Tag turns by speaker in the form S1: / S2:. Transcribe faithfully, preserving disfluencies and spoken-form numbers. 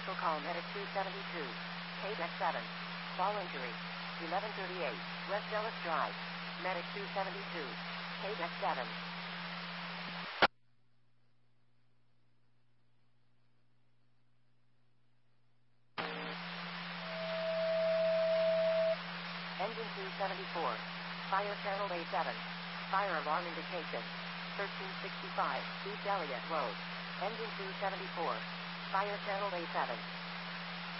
S1: Special call Medic two seventy-two. K D E C seven. Fall injury. eleven thirty-eight. West Ellis Drive. Medic two seventy-two. K D E C seven. Engine two seventy-four. Fire channel A seven. Fire alarm indication. thirteen sixty-five. East Elliott Road. Engine two seventy-four. Fire channel A seven.